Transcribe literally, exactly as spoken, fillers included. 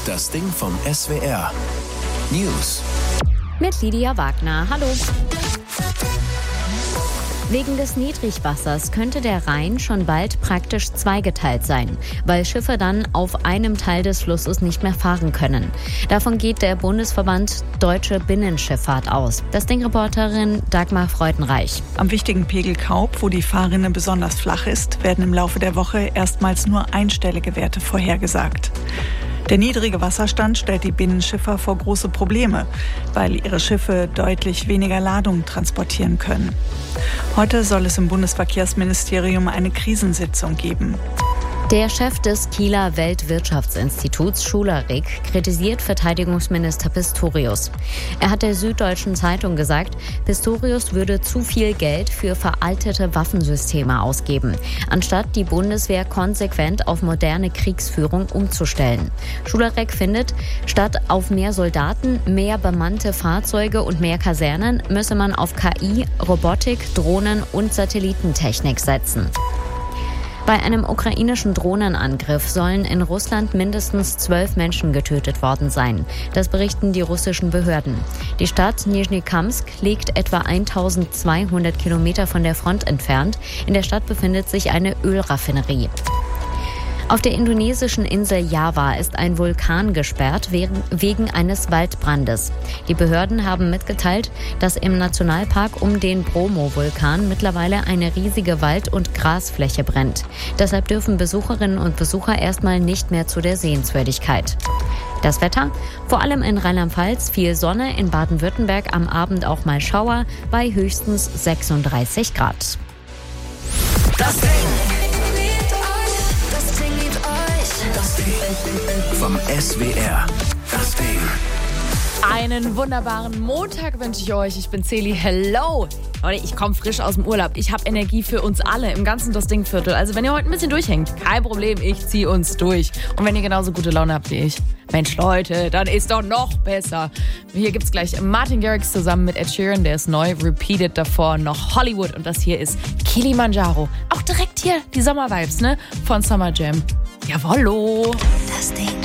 Das Ding vom S W R. News. Mit Lydia Wagner. Hallo. Wegen des Niedrigwassers könnte der Rhein schon bald praktisch zweigeteilt sein, weil Schiffe dann auf einem Teil des Flusses nicht mehr fahren können. Davon geht der Bundesverband Deutsche Binnenschifffahrt aus. Das Ding-Reporterin Dagmar Freudenreich. Am wichtigen Pegel Kaub, wo die Fahrrinne besonders flach ist, werden im Laufe der Woche erstmals nur einstellige Werte vorhergesagt. Der niedrige Wasserstand stellt die Binnenschiffer vor große Probleme, weil ihre Schiffe deutlich weniger Ladung transportieren können. Heute soll es im Bundesverkehrsministerium eine Krisensitzung geben. Der Chef des Kieler Weltwirtschaftsinstituts, Schularik, kritisiert Verteidigungsminister Pistorius. Er hat der Süddeutschen Zeitung gesagt, Pistorius würde zu viel Geld für veraltete Waffensysteme ausgeben, anstatt die Bundeswehr konsequent auf moderne Kriegsführung umzustellen. Schularik findet, statt auf mehr Soldaten, mehr bemannte Fahrzeuge und mehr Kasernen müsse man auf K I, Robotik, Drohnen und Satellitentechnik setzen. Bei einem ukrainischen Drohnenangriff sollen in Russland mindestens zwölf Menschen getötet worden sein. Das berichten die russischen Behörden. Die Stadt Nizhnekamsk liegt etwa eintausendzweihundert Kilometer von der Front entfernt. In der Stadt befindet sich eine Ölraffinerie. Auf der indonesischen Insel Java ist ein Vulkan gesperrt wegen eines Waldbrandes. Die Behörden haben mitgeteilt, dass im Nationalpark um den Bromo-Vulkan mittlerweile eine riesige Wald- und Grasfläche brennt. Deshalb dürfen Besucherinnen und Besucher erstmal nicht mehr zu der Sehenswürdigkeit. Das Wetter? Vor allem in Rheinland-Pfalz viel Sonne, in Baden-Württemberg am Abend auch mal Schauer bei höchstens sechsunddreißig Grad. Das Ding. Vom S W R. Das Ding. Einen wunderbaren Montag wünsche ich euch. Ich bin Celi. Hello. Leute, ich komme frisch aus dem Urlaub. Ich habe Energie für uns alle im ganzen Das Ding-Viertel. Also wenn ihr heute ein bisschen durchhängt, kein Problem, ich ziehe uns durch. Und wenn ihr genauso gute Laune habt wie ich, Mensch Leute, dann ist doch noch besser. Hier gibt's gleich Martin Garrix zusammen mit Ed Sheeran, der ist neu, Repeated davor noch Hollywood und das hier ist Kilimanjaro. Auch direkt hier die Sommervibes, ne? Von Summer Jam. Jawollo. Das Ding.